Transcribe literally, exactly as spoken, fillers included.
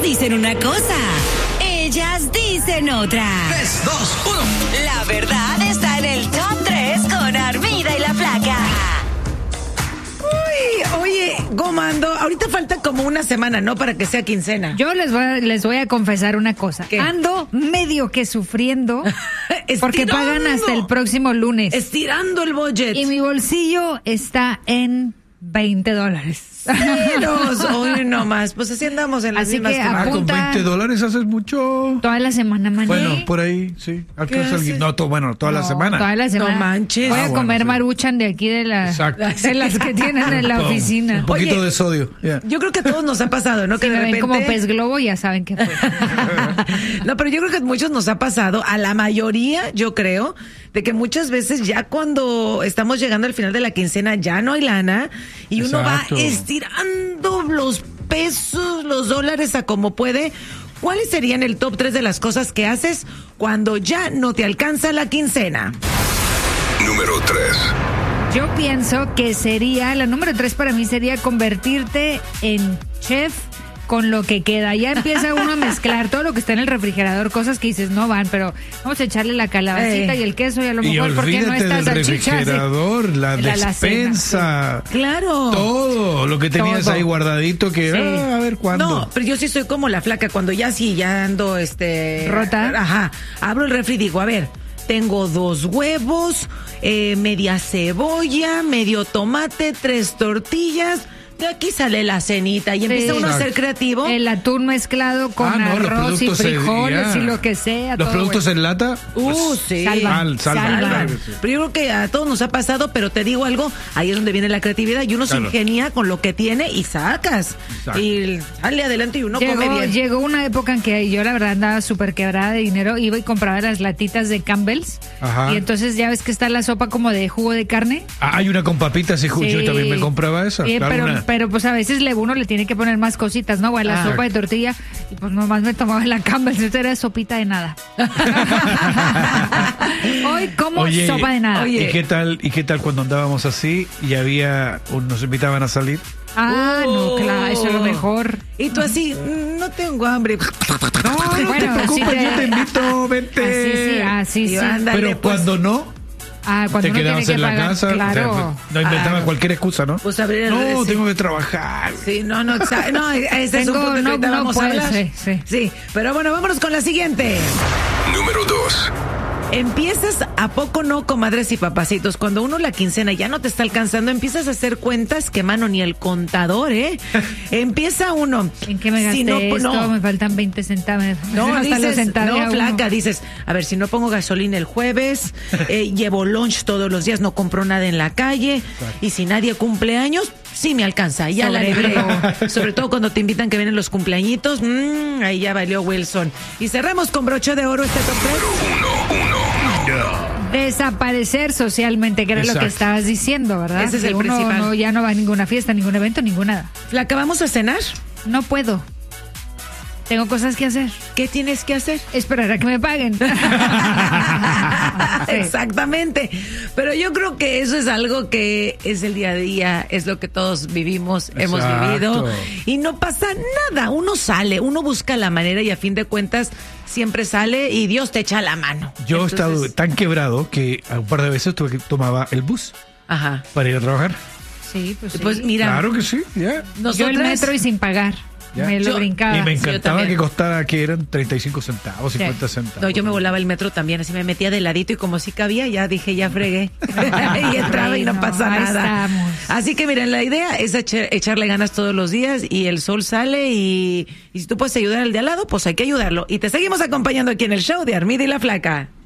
dicen una cosa, ellas dicen otra. Tres, dos, uno. La verdad está en el top tres con Armida y la Flaca. Uy, oye, Gomando, ahorita falta como una semana, ¿no? Para que sea quincena. Yo les voy a, les voy a confesar una cosa. ¿Qué? Ando medio que sufriendo porque pagan hasta el próximo lunes. Estirando el budget. Y mi bolsillo está en veinte dólares. Ceros. Hoy no más. Pues así andamos en las Así mismas que que Ah, con apunta- veinte dólares haces mucho. Toda la semana, mané. Bueno, por ahí, sí. Alcanza haces? el... No, to- bueno, toda la No, semana. Toda la semana. No manches. Voy Ah, a bueno, comer sí. maruchan de aquí de, la, Exacto. de las que tienen en la Un oficina. poquito Oye, de sodio. ya. Yo creo que a todos nos ha pasado, ¿no? Si Que de me ven repente... como pez globo, ya saben qué fue. No, pero yo creo que a muchos nos ha pasado, a la mayoría, yo creo, de que muchas veces ya cuando estamos llegando al final de la quincena ya no hay lana y uno Exacto. va estirando los pesos, los dólares a como puede. ¿Cuáles serían el top tres de las cosas que haces cuando ya no te alcanza la quincena? Número tres. Yo pienso que sería, la número tres para mí sería convertirte en chef con lo que queda. Ya empieza uno a mezclar todo lo que está en el refrigerador, cosas que dices no van, pero vamos a echarle la calabacita Eh. y el queso y a lo Y mejor, ¿por qué no olvídate está del salchicha? refrigerador, la, La alacena, despensa, Claro. todo lo que tenías Todo. ahí guardadito que Sí. ah, a ver cuándo. No, pero yo sí soy como la Flaca, cuando ya sí, ya ando, este... ¿Rota? Ajá, abro el refri y digo, a ver, tengo dos huevos, eh, media cebolla, medio tomate, tres tortillas, de aquí sale la cenita y empieza Sí. uno a ser creativo. El atún mezclado con Ah, no, los arroz y productos en- frijoles ya. y lo que sea. Los todo productos bueno. en lata. Uh, pues, sí. salvan, Sal- salvan, Salvan. claro, sí. Pero yo creo que a todos nos ha pasado, pero te digo algo, ahí es donde viene la creatividad y uno Claro. se ingenia con lo que tiene y sacas. Exacto. Y sale adelante y uno come Llegó, bien. llegó una época en que yo la verdad andaba súper quebrada de dinero, iba y compraba las latitas de Campbell's Ajá. y entonces ya ves que está la sopa como de jugo de carne. Ah, hay una con papitas y ju- yo Sí. también me compraba esa. Eh, claro, pero, una- pero pues a veces le, uno le tiene que poner más cositas, ¿no? O a la Ah. sopa de tortilla y pues nomás me tomaba la Campbell's, esto era sopita de nada. Hoy como Oye, sopa de nada. oye. ¿Y qué tal y qué tal cuando andábamos así y había un- nos invitaban a salir? Ah, no, Oh. claro, eso es lo mejor. Y tú así, no tengo hambre. No, no te Bueno, preocupes, sí te- yo te invito, vente. Así sí, así Y sí. ándale, Pero pues. cuando no, Ah, cuando te uno tiene quedabas que en la pagar, casa, claro. o sea, no inventaba Ah. cualquier excusa, ¿no? Pues abrir el No, recibo. tengo que trabajar. Sí, no, no, exa- no, ese es un Tengo- punto que no, ahorita no vamos a puede hablar. ser, sí. pero bueno, vámonos con la siguiente. Número dos. Empiezas a poco no, comadres y papacitos. Cuando uno la quincena ya no te está alcanzando, empiezas a hacer cuentas que, mano, ni el contador, ¿eh? Empieza uno. ¿En qué me gasté Si no, esto? no. Me faltan veinte centavos. No, Hasta lo dices, centavea no, uno. flaca, dices, a ver, si no pongo gasolina el jueves, eh, llevo lunch todos los días, no compro nada en la calle, y si nadie cumple años, sí me alcanza, ya la libré. Sobre todo cuando te invitan que vienen los cumpleañitos, mmm, ahí ya valió Wilson. Y cerramos con broche de oro este top tres. Desaparecer socialmente, que era lo Exacto. que estabas diciendo, ¿verdad? Ese es Que el uno principal. no- ya no va a ninguna fiesta, ningún evento, ninguna. Flaca, ¿vamos a cenar? No puedo. Tengo cosas que hacer. ¿Qué tienes que hacer? Esperar a que me paguen. Sí. Exactamente. Pero yo creo que eso es algo que es el día a día, es lo que todos vivimos, hemos Exacto. vivido. Y no pasa nada. Uno sale, uno busca la manera y a fin de cuentas siempre sale y Dios te echa la mano. Yo he Entonces, estado tan quebrado que un par de veces tuve que tomaba el bus Ajá. para ir a trabajar. Sí, pues sí. Pues mira, Claro que sí, ya. nosotras... Yo el metro y sin pagar. Ya. Me lo Yo- brincaba. Y me sí, yo encantaba también. que costara que eran treinta y cinco centavos, cincuenta centavos. No, yo me volaba el metro también, así me metía de ladito y como sí cabía, ya dije, ya fregué. y entraba y no Ay, no, pasa ahí nada. estamos. Así que miren, la idea es eche- echarle ganas todos los días y el sol sale y, y si tú puedes ayudar al de al lado, pues hay que ayudarlo. Y te seguimos acompañando aquí en el show de Armida y la Flaca.